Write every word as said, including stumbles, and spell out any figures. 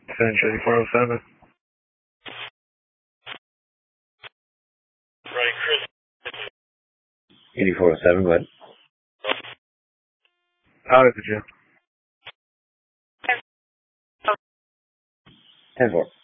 Finish eighty-four oh seven. Right, Chris. eighty-four oh seven, what? Out at the gym. ten four.